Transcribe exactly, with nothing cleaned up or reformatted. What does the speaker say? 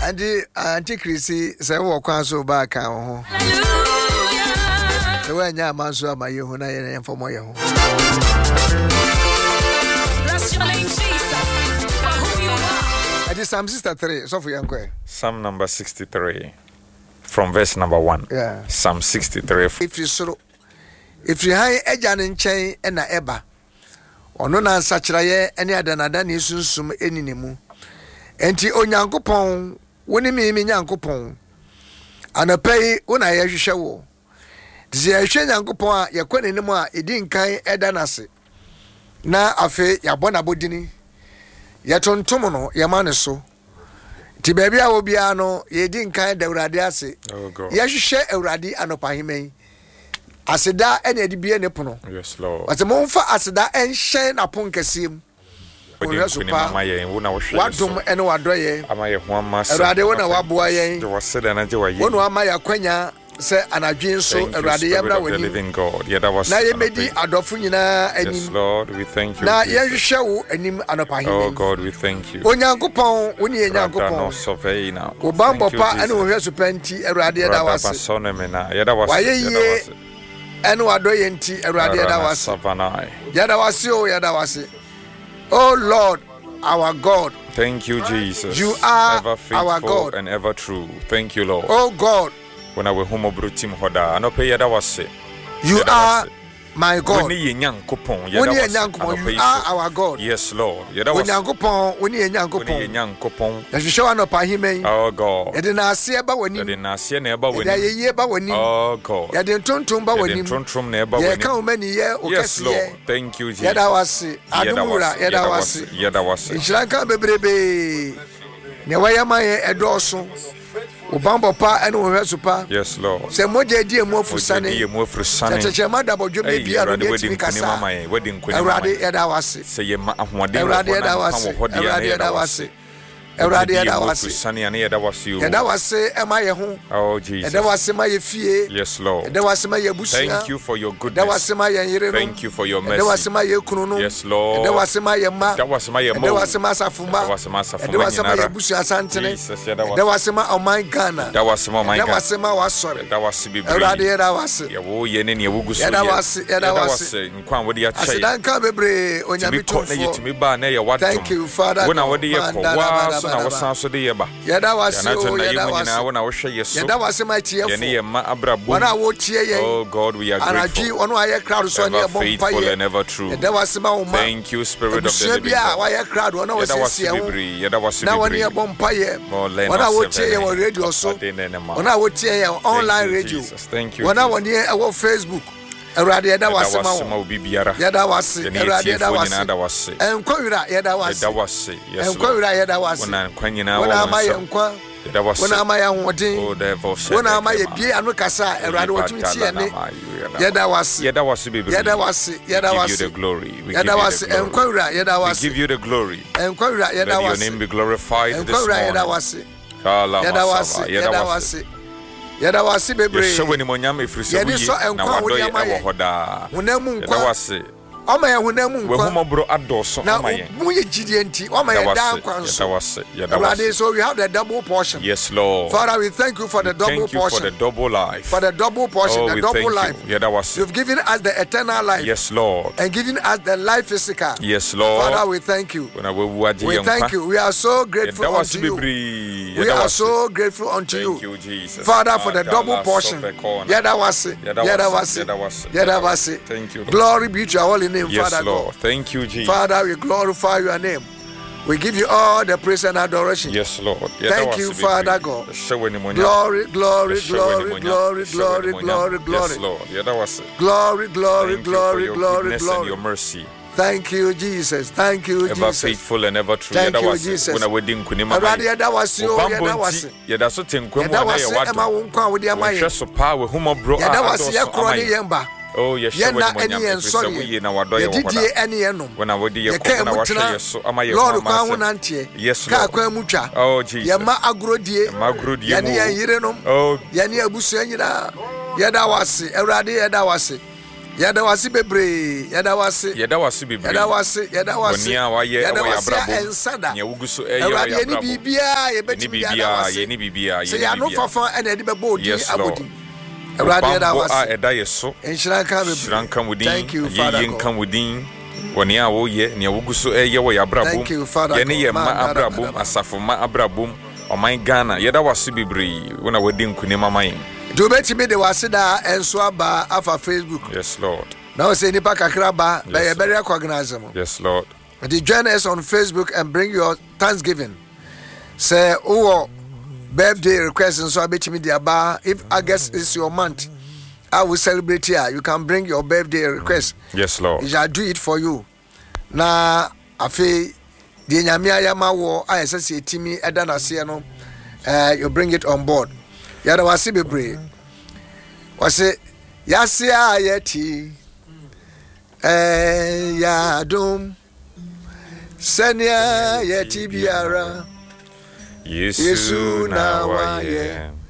Andi antikrisi se wo kwan so ba kan ho. Se wa nya manso ama ye hu na ye na mfomo ye ho. Bless your name, Jesus, for who you are. Adi Psalm sixty-three, so for yanko. Psalm number sixty-three, from verse number one. Yeah. Psalm sixty-three. If you so, if you high eja ne nchen e na eba. Ono na nsachiraye ene adanada ne sunsum eninemu. Enti onyankopon woni mi mi nyankopon. Anapei una ye hwehwe wo. Dise ye hwe nyankopon a ye kwane nemu a edi nkan eda nase. Na afe ya bona bodini. Ye tontom no ye ma ne so. Ti baby a obia no ye di nkan da urade ase. Oh God. Ye hwehwe urade anopahemen. Aseda ene edi bie ne pono. Yes, Lord. Wate mo mfa aseda enhyen apon kasiem. Wadum ene wadoye. Amaye ho amasa. Erade wona waboa yen. Je waseda na je waye. Wono amaya kwanya se anadwen so erade yabra wani. Na ye medi adofo nyina anim. Yes, Lord, we thank you. Na ye hwehwe wo anim anopahin. Oh God, we thank you. Onyankopon woni ye nyankopon. Obambo pa ene wo hweso panti erade yeda wase. Waye ye ene wadoye nti erade yeda wase. Yeda wase o yeda wase. Oh Lord, our God. Thank you, Jesus. You are ever faithful our God and ever true. Thank you, Lord. Oh God. When I was home of Tim Hoda, I know pay that was it. You are my God. When you are our God. Yes, Lord. When Yankopon, when you Yankopon, as you show an opahime. Oh God. You didn't see about when you didn't see never when you about when you. Oh God. You didn't turn to about when you turn from never when you. Many years. Yes, Lord. Thank you, Jesus. Yada was it. Adumura. Yada was it. Yada was it. In Sri Lanka, baby. Newayama Edoso. Obambo pa ene wo hweso pa. Yes, Lord. Se moja di emu ofusane. Di emu ofusane. Cheche mada bojo me bia no de timi kasa. Erade yeda wase. Se ye ma ahoade Erade yeda wase. Erade yeda wase. Erade yeda wase. Ofusane ane yeda wase yo. Yeda wase ema ye ho. Oh Jesus. Yeda wase ma ye fie. Yes, Lord. Yeda wase ma ye busia. Thank you for your goodness. Yeda wase ma ye yire no. Thank you for your mercy. Yeda wase ma ye kunu no. Yes, Lord. Yeda wase ma ye ma. Yeda wase ma ye mo. Yeda wase ma safuma. Yeda wase ma safuma. Yeda wase ma ye busia santene. Jesus, yeda wase. Yeda wase ma oman Ghana. Yeda wase ma oman Ghana. Yeda wase ma wasore. Yeda wase bibiri. Erade yeda wase. Ye wo ye ne ne wugu so ye. Yeda wase. Yeda wase. Nkwan wo de ya chai. Asidanka bebre onyame tumfo. Thank you, Father. Wona wo de ye ko wa so na wo san so de ye ba. Yeda wase o yeda wase. Yeda wase ma tiefo. Ye ne ye ma abrabo. Wana wo tie ye. Oh God, we are grateful. Anaji ono aye crowd so ne Ever faithful and ever true. Yeda wase ma uma. Thank you, Spirit of the living God. God. Aye crowd ono wo sisi e. Yeda wase na woni e bompa ye. Wana wo tie ye wo radio so. Wana wo tie ye online radio. Wana woni e wo Facebook. Erade yeda wase ma wo. Yeda wase. Erade yeda wase. Enkwira yeda wase. Yeda wase. Yes. Enkwira yeda wase. Wana kwanyina wo. Wana ma ye nkwa. Wana ama ya hodin. Wana ama ye bie anu kasa erade wotumi tie ne. Yeda wase. Yeda wase bibiri. Yeda wase. Yeda wase. We give you the glory. We yeda wase. Enkwira yeda wase. We give you the glory. Enkwira yeda wase. Let your name be glorified this morning. Enkwira yeda wase. Yeda wase. Yeda wase. Yeda wase bebre. Yesho ni monyam efrisi wuyi na wadoye ewo hoda. Yeda wase. Oma ya hunamu nkwa. Wehumobro adoso ama ye. Na muye jidie nti oma ya dan kwanso. Yeda wase. Yeda wase. So we have the double portion. Yes, Lord. Father, we thank you for the double portion. Thank you for the double life. For the double portion, oh, the double life. You. Yeda wase. You've given us the eternal life. Yes, Lord. And given us the life physical. Yes, Lord. Father, we thank you. We thank you. We are so grateful unto you. We are so grateful unto you. Thank you, Jesus. Father, for the double portion. Yeda wase. Yeda wase. Yeda wase. Thank you. Glory be to your holy name, yes, Father Lord. God. Thank you, Jesus. Father, we glorify your name. We give you all the praise and adoration. Yes, Lord. Thank you, Father God. Glory, glory, glory, glory, glory, glory, glory. Yes, Lord. Glory, glory, glory, glory, glory. Your mercy. Thank you, Jesus. Thank you, Jesus. Ever faithful and ever true. Thank you, Jesus. When I wedding kunima. Yeda wase o, yeda wase. Yeda so tenkwemu na ye wadu. Ema wo nkwa wo de amaye. Hwe so pa we humo bro. Yeda wase ye kro ne yemba. Oh yes, when na eni en sorry na wadoye wo didie eni enom when I would ye ko na wahwe yeso amaye Lord kwa ho nantie yes ka kwa mutwa oh Jesus ye ma agorodie ma agorodie ye ne ye yirenom oh ye ne abusu anyira ye da wase Ewurade ye da wase Yada wasi bebre, yada wasi. Yada wasi bebre. Yada wasi, yada wasi. Onia wa ye yada wa ya wasi brabo. ensada. Nya wuguso e ye wa ya Ni brabo. bibia, ye beti Ni yada bibia, wasi. ye ni bibia, ye Se ni ya no bibia. fafa ene edi bebo di Yes, Lord. abodi. Awurade yada Bambo wasi. a eda yeso. Enshranka bebre. Shranka mudin. Thank you, Father. Ye nka mudin. Woni a wo ye, nya wuguso e ye wa ya brabo. Thank you, Father. Ye ne ye ma abrabo, asafo ma abrabo. O my Ghana, yada wasi bebre. Wona wadi nkuni mama yin. Do beti me de wasi da enso aba afa Facebook. Yes, Lord. Now say nipa kakra ba, Yes, ba ye Lord. better recognize them. Yes, Lord. And you join us on Facebook and bring your Thanksgiving. Say, oh, birthday request and so I bet me the bar. If August is your month, I will celebrate here. You can bring your birthday request. Yes, Lord. I shall do it for you. Na afi the nyamia yama wo I say timi eda na se no. Uh, you bring it on board. Yada wasi bebre. Wasi yasi ayeti. Eh ya dum. Senya yeti biara. Yesu na wa ye.